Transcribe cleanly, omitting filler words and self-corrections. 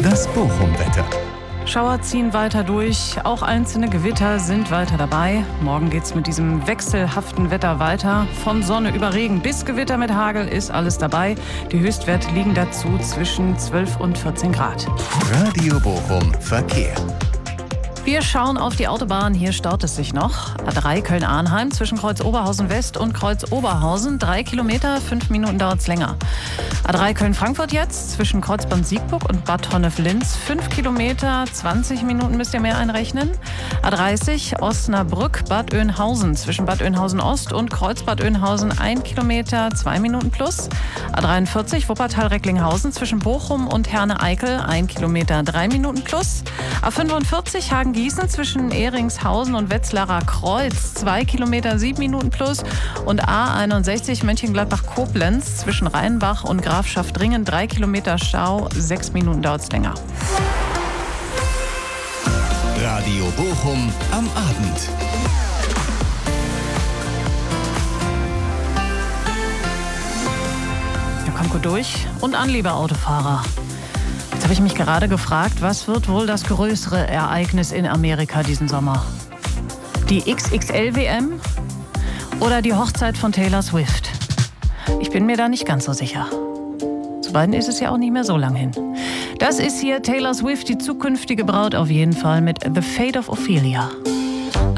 Das Bochum-Wetter. Schauer ziehen weiter durch, auch einzelne Gewitter sind weiter dabei. Morgen geht's mit diesem wechselhaften Wetter weiter. Von Sonne über Regen bis Gewitter mit Hagel ist alles dabei. Die Höchstwerte liegen dazu zwischen 12 und 14 Grad. Radio Bochum Verkehr. Wir schauen auf die Autobahn, hier staut es sich noch. A3 Köln-Arnheim zwischen Kreuz Oberhausen West und Kreuz Oberhausen. 3 Kilometer, 5 Minuten dauert es länger. A3 Köln-Frankfurt jetzt zwischen Kreuzbahn Siegburg und Bad Honnef-Linz. 5 Kilometer, 20 Minuten müsst ihr mehr einrechnen. A30 Osnabrück Bad Oeynhausen zwischen Bad Oeynhausen Ost und Kreuz Bad Oeynhausen. 1 Kilometer, 2 Minuten plus. A43 Wuppertal-Recklinghausen zwischen Bochum und Herne-Eickel. 1 Kilometer, 3 Minuten plus. A45 Hagen-Gießen zwischen Ehringshausen und Wetzlarer Kreuz. 2 Kilometer, 7 Minuten plus. Und A61 Mönchengladbach-Koblenz zwischen Rheinbach und Grafschaft-Dringen. 3 Kilometer Stau, 6 Minuten dauert es länger. Radio Bochum am Abend. Ja, kommt gut durch und an, liebe Autofahrer. Jetzt habe ich mich gerade gefragt, was wird wohl das größere Ereignis in Amerika diesen Sommer? Die XXL-WM oder die Hochzeit von Taylor Swift? Ich bin mir da nicht ganz so sicher. Zu beiden ist es ja auch nicht mehr so lang hin. Das ist hier Taylor Swift, die zukünftige Braut auf jeden Fall, mit The Fate of Ophelia.